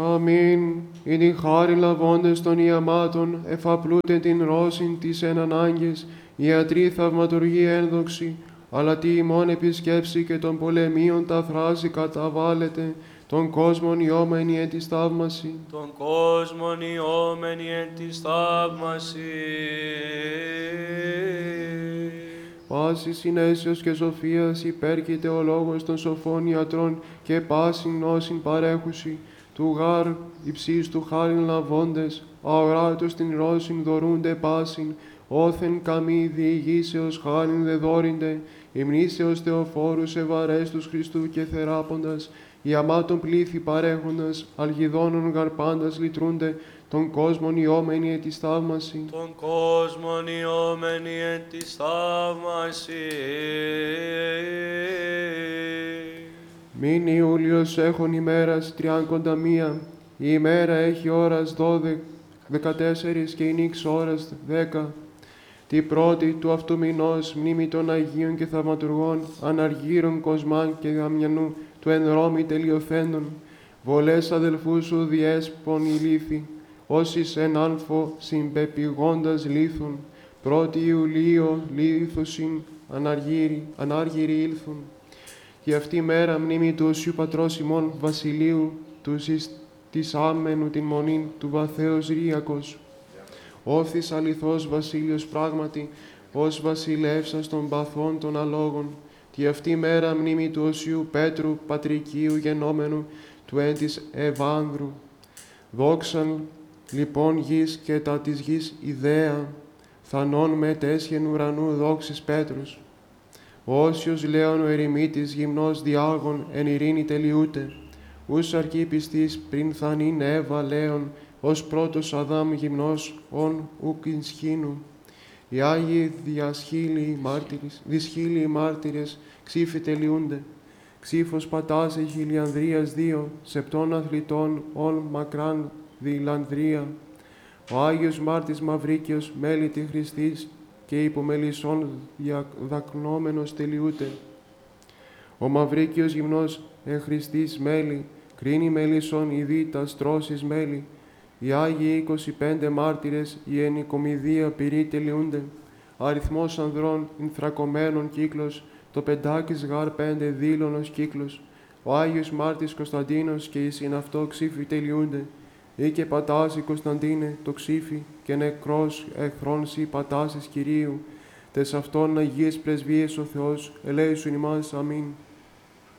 Αμήν. In την χάρη λαβώντες των ιαμάτων, εφαπλούτε την ρώσιν της εν ανάγκες, ιατροί θαυματουργοί ένδοξοι, αλλά τι ημών επισκέψει και των πολεμίων τα θράση καταβάλλεται, τον κόσμον ιόμενοι εν της θαύμαση. Τον κόσμον ιόμενοι εν της θαύμαση. Πάση συνέσεως και σοφίας υπέρχεται ο λόγος των σοφών ιατρών και πάσιν γνώσιν παρέχουσι, του γάρ υψής του χάριν λαβώντες, αοράτως την ρώσιν δωρούνται πάσιν, όθεν καμή διηγήσεως χάριν δε δώρυνται, υμνήσεως Θεοφόρους ευαρέστους Χριστού και θεράποντας, ιαμάτων πλήθη παρέχοντας, αλγιδώνων γαρπάντας λυτρούνται, τον κόσμον ιόμενοι εν της θαύμαση. Τον κόσμον ιόμενοι εν της θαύμαση. Μην Ιούλιος έχων ημέρας 31, η ημέρα έχει ώρας 14 και η νύξ ώρας 10. Τη πρώτη του αυτού μηνός μνήμη των Αγίων και Θαυματουργών, αναργύρων Κοσμάν και Δαμιανού, του εν Ρώμη τελειοθέντων, βολές αδελφού σου διέσπον ηλίθι, όσοι εν άνφο συμπεπηγώντας λίθουν, 1η Ιουλίου λίθωσιν ανάργυροι ήλθουν. Και αυτή η μέρα μνήμη του Οσίου Πατρός ημών Βασιλείου, του της άμενου την μονήν του βαθέως Ρύακος. Όφθης αληθώς Βασίλειος πράγματι, ως βασιλεύσας των παθών των αλόγων, και αυτή η μέρα μνήμη του Οσίου Πέτρου Πατρικίου γενόμενου, του εν της Ευάνδρου. Δόξαν λοιπόν γης και τα της γης ιδέα, θανών μετέσχεν ουρανού δόξης Πέτρους. Όσιος λέον ο ερημίτης γυμνός διάγων εν ειρήνη τελειούται, ους αρκεί πιστής πριν θανήν Εύα λέον, ως πρώτος Αδάμ γυμνός ον ουκ ινσχύνου. Οι Άγιοι δυσχύλοι μάρτυρες ξύφοι τελειούνται. Ξύφος πατάσε χιλιανδρίας 2, σεπτών αθλητών ον μακράν δειλανδρία. Ο Άγιος Μάρτης Μαυρίκιος μέλητη Χριστής και υπομελισσόν δακνόμενος τελειούται. Ο Μαυρίκιος γυμνός εν Χριστής μέλη, κρίνει μελισσόν ειδή τα στρώσεις μέλη. Οι Άγιοι 25 μάρτυρες, η εν οικομηδία πυρή τελειούνται. Αριθμός ανδρών ενθρακωμένων κύκλος, το πεντάκης γάρ 5 δήλωνος κύκλος. Ο Άγιος Μάρτης Κωνσταντίνος και οι συναυτό ξύφοι τελειούνται. Ή και πατάσει Κωνσταντίνε το ξύφι και νεκρός εχθρόν σοι πατάσεις Κυρίου. Τες αυτών Αγίες πρεσβείες ο Θεός, ελέησον ημάς. Αμήν.